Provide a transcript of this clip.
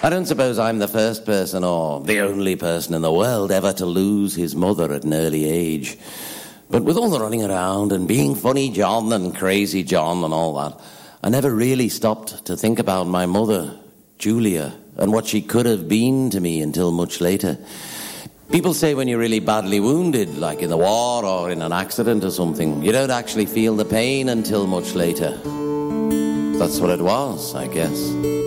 I don't suppose I'm the first person or the only person in the world ever to lose his mother at an early age. But with all the running around and being funny John and crazy John and all that, I never really stopped to think about my mother, Julia, and what she could have been to me until much later. People say when you're really badly wounded, like in the war or in an accident or something, you don't actually feel the pain until much later. That's what it was, I guess.